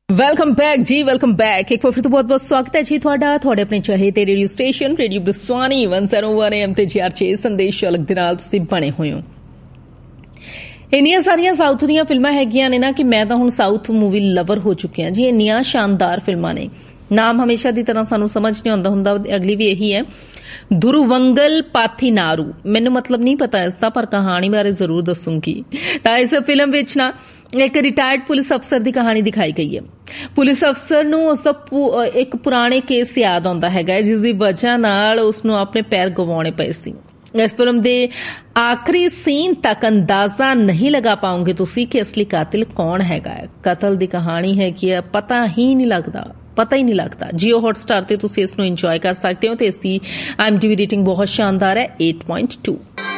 Welcome back ਜੀ, welcome back. ਇੱਕ ਵਾਰ ਫਿਰ ਤੋਂ ਬਹੁਤ-ਬਹੁਤ ਸਵਾਗਤ ਹੈ ਜੀ ਤੁਹਾਡਾ ਤੁਹਾਡੇ ਆਪਣੇ ਚਾਹੇ ਰੇਡੀਓ ਸਟੇਸ਼ਨ ਰੇਡੀਓ ਬਸਵਾਨੀ 101 AM ਤੇ GR6 ਸੰਦੇਸ਼ ਅਲਗ ਦੇ ਨਾਲ ਤੁਸੀਂ ਬਣੇ ਹੋਏ ਹੋ। ਇੰਨੀਆਂ ਸਾਰੀਆਂ ਸਾਊਥ ਦੀਆਂ ਫਿਲਮਾਂ ਹੈਗੀਆਂ ਨੇ ਨਾ ਕਿ ਮੈਂ ਤਾਂ ਹੁਣ ਸਾਊਥ ਮੂਵੀ ਲਵਰ ਹੋ ਚੁੱਕੀ ਹਾਂ ਜੀ। ਇੰਨੀਆਂ ਸ਼ਾਨਦਾਰ ਫਿਲਮਾਂ ਨੇ, ਨਾਮ ਹਮੇਸ਼ਾ ਦੀ ਤਰ੍ਹਾਂ ਸਾਨੂੰ ਸਮਝ ਨਹੀਂ ਆਉਂਦਾ ਹੁੰਦਾ। ਅਗਲੀ ਵੀ ਇਹੀ ਹੈ, ਦੁਰਵੰਗਲ ਪਾਥੀਨਾਰੂ। ਮੈਨੂੰ ਮਤਲਬ ਨਹੀਂ ਪਤਾ ਇਸ ਦਾ, ਪਰ ਕਹਾਣੀ ਬਾਰੇ ਜ਼ਰੂਰ ਦੱਸੂਗੀ। ਤਾਂ ਇਸ ਫਿਲਮ ਵਿੱਚ ਨਾ ਇੱਕ ਰਿਟਾਇਰਡ ਪੁਲਿਸ ਅਫਸਰ ਦੀ ਕਹਾਣੀ ਦਿਖਾਈ ਗਈ ਹੈ। ਪੁਲਿਸ ਅਫਸਰ ਨੂੰ ਉਸਦਾ ਇੱਕ ਪੁਰਾਣੇ ਕੇਸ ਯਾਦ ਆਉਂਦਾ ਹੈਗਾ, ਜਿਸ ਦੀ ਵਜ੍ਹਾ ਨਾਲ ਉਸਨੂੰ ਆਪਣੇ ਪੈਰ ਗਵਾਉਣੇ ਪਏ ਸੀ। ਇਸ ਫਿਲਮ ਦੇ ਆਖਰੀ ਸੀਨ ਤੱਕ ਅੰਦਾਜ਼ਾ ਨਹੀਂ ਲਗਾ ਪਾਉਂਗੇ ਤੁਸੀਂ ਕਿ ਅਸਲੀ ਕਾਤਿਲ ਕੌਣ ਹੈਗਾ ਹੈ। ਕਤਲ ਦੀ ਕਹਾਣੀ ਹੈਗੀ ਹੈ, ਪਤਾ ਹੀ ਨਹੀਂ ਲੱਗਦਾ। ਜੀਓ ਹੌਟਸਟਾਰ ਤੇ ਤੁਸੀਂ ਇਸ ਨੂੰ ਇੰਜੋਏ ਕਰ ਸਕਦੇ ਹੋ ਤੇ ਇਸ ਦੀ IMDb ਰੇਟਿੰਗ ਬਹੁਤ ਸ਼ਾਨਦਾਰ ਹੈ, 8.2।